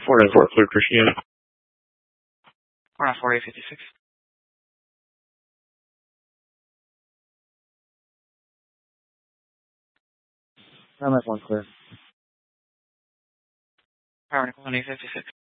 494 clear Christiana. 494 856. MS1 clear. Power Nickel 1 856.